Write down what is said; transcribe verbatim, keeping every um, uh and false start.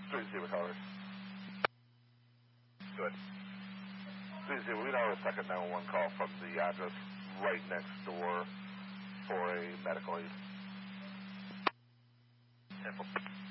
Three zero colors. Good. Three zero. We got a second nine one one call from the address right next door for a medical aid. Simple.